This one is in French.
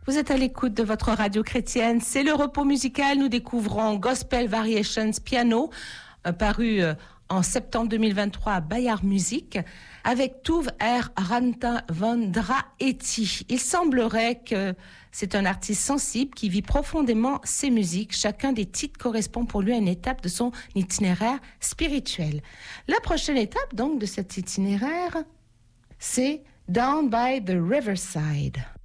Vous êtes à l'écoute de votre radio chrétienne. C'est le repos musical. Nous découvrons Gospel Variations Piano, paru en septembre 2023 à Bayard Music, avec Tuve R. Ranta van Draeti. Il semblerait que c'est un artiste sensible qui vit profondément ses musiques. Chacun des titres correspond pour lui à une étape de son itinéraire spirituel. La prochaine étape donc de cet itinéraire, c'est Down by the Riverside.